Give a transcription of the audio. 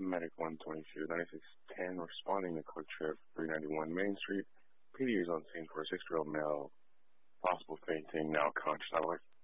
Medic 122, 9610, responding to Quick Trip 391 Main Street. PD is on scene for a 6-year-old male, possible fainting, now conscious.